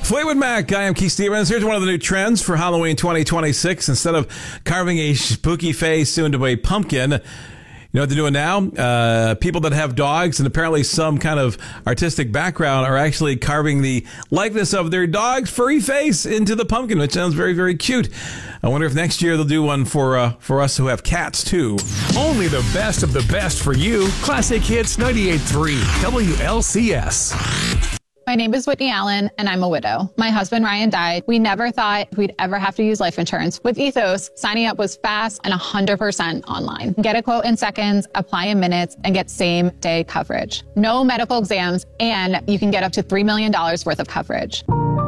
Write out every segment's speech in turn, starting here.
Fleetwood Mac, I am Keith Stevens. Here's one of the new trends for Halloween 2026. Instead of carving a spooky face into a pumpkin, you know what they're doing now? People that have dogs and apparently some kind of artistic background are actually carving the likeness of their dog's furry face into the pumpkin, which sounds very, very cute. I wonder if next year they'll do one for us who have cats, too. Only the best of the best for you. Classic Hits 98.3 WLCS. My name is Whitney Allen, and I'm a widow. My husband, Ryan, died. We never thought we'd ever have to use life insurance. With Ethos, signing up was fast and 100% online. Get a quote in seconds, apply in minutes, and get same-day coverage. No medical exams, and you can get up to $3 million worth of coverage.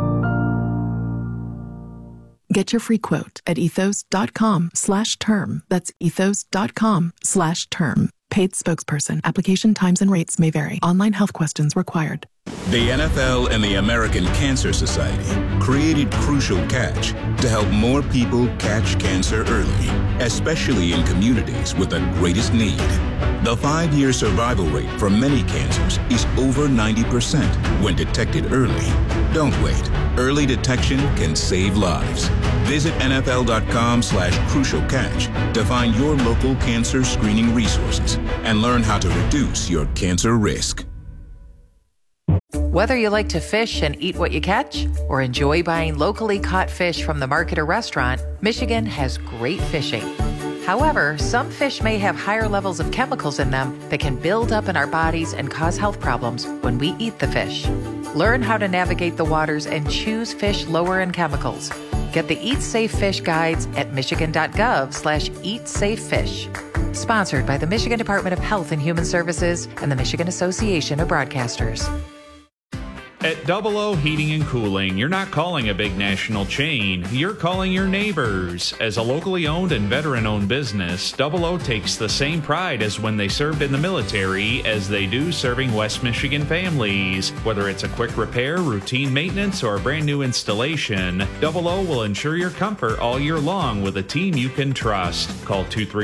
Get your free quote at ethos.com/term. That's ethos.com/term. Paid spokesperson. Application times and rates may vary. Online health questions required. The NFL and the American Cancer Society created Crucial Catch to help more people catch cancer early, especially in communities with the greatest need. The 5-year survival rate for many cancers is over 90% when detected early. Don't wait. Early detection can save lives. Visit NFL.com/Crucial Catch to find your local cancer screening resources and learn how to reduce your cancer risk. Whether you like to fish and eat what you catch or enjoy buying locally caught fish from the market or restaurant, Michigan has great fishing. However, some fish may have higher levels of chemicals in them that can build up in our bodies and cause health problems when we eat the fish. Learn how to navigate the waters and choose fish lower in chemicals. Get the Eat Safe Fish guides at michigan.gov/eatsafefish. Sponsored by the Michigan Department of Health and Human Services and the Michigan Association of Broadcasters. At Double O Heating and Cooling, you're not calling a big national chain, you're calling your neighbors. As a locally owned and veteran-owned business, Double O takes the same pride as when they served in the military as they do serving West Michigan families. Whether it's a quick repair, routine maintenance, or a brand new installation, Double O will ensure your comfort all year long with a team you can trust. Call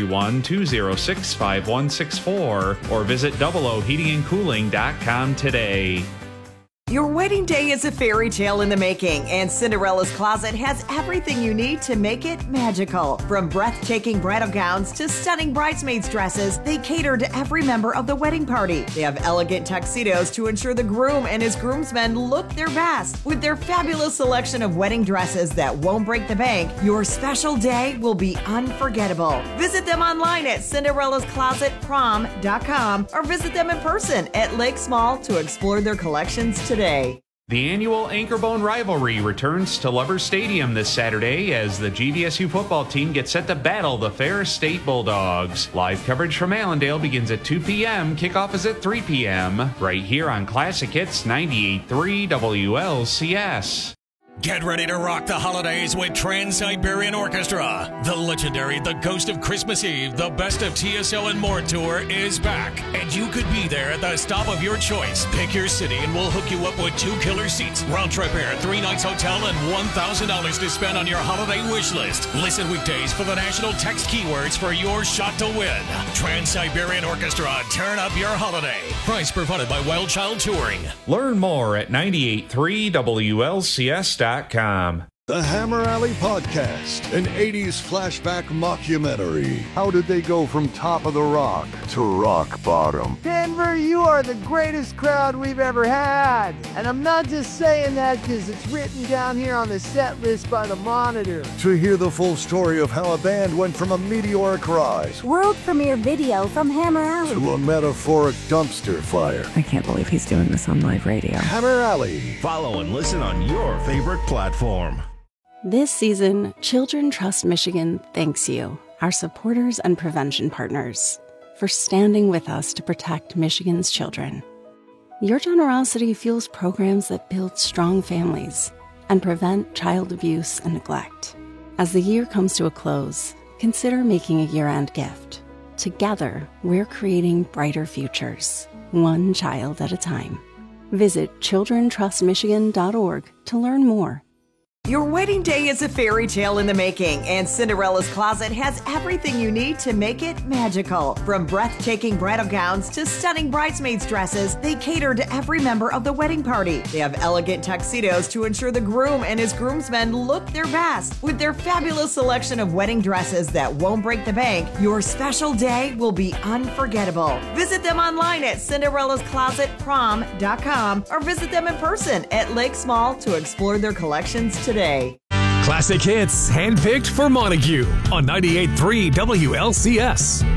231-206-5164 or visit doubleoheatingandcooling.com today. Your wedding day is a fairy tale in the making, and Cinderella's Closet has everything you need to make it magical. From breathtaking bridal gowns to stunning bridesmaids' dresses, they cater to every member of the wedding party. They have elegant tuxedos to ensure the groom and his groomsmen look their best. With their fabulous selection of wedding dresses that won't break the bank, your special day will be unforgettable. Visit them online at Cinderella'sClosetProm.com or visit them in person at Lakes Mall to explore their collections today. The annual Anchorbone Rivalry returns to Lovers Stadium this Saturday as the GVSU football team gets set to battle the Ferris State Bulldogs. Live coverage from Allendale begins at 2 p.m. Kickoff is at 3 p.m. right here on Classic Hits 98.3 WLCS. Get ready to rock the holidays with Trans-Siberian Orchestra. The legendary The Ghost of Christmas Eve, the Best of TSL and More tour is back. And you could be there at the stop of your choice. Pick your city and we'll hook you up with 2 killer seats, round trip air, 3 nights hotel, and $1,000 to spend on your holiday wish list. Listen weekdays for the national text keywords for your shot to win. Trans-Siberian Orchestra, turn up your holiday. Price provided by Wild Child Touring. Learn more at 98.3 WLCS.com. The Hammer Alley Podcast, an 80s flashback mockumentary. How did they go from top of the rock to rock bottom? Denver, you are the greatest crowd we've ever had. And I'm not just saying that because it's written down here on the set list by the Monitor. To hear the full story of how a band went from a meteoric rise, world premiere video from Hammer Alley, to a metaphoric dumpster fire. I can't believe he's doing this on live radio. Hammer Alley. Follow and listen on your favorite platform. This season, Children Trust Michigan thanks you, our supporters and prevention partners, for standing with us to protect Michigan's children. Your generosity fuels programs that build strong families and prevent child abuse and neglect. As the year comes to a close, consider making a year-end gift. Together, we're creating brighter futures, one child at a time. Visit childrentrustmichigan.org to learn more. Your wedding day is a fairy tale in the making, and Cinderella's Closet has everything you need to make it magical. From breathtaking bridal gowns to stunning bridesmaids' dresses, they cater to every member of the wedding party. They have elegant tuxedos to ensure the groom and his groomsmen look their best. With their fabulous selection of wedding dresses that won't break the bank, your special day will be unforgettable. Visit them online at Cinderella'sClosetProm.com or visit them in person at Lakes Mall to explore their collections today. Classic hits handpicked for Montague on 98.3 WLCS.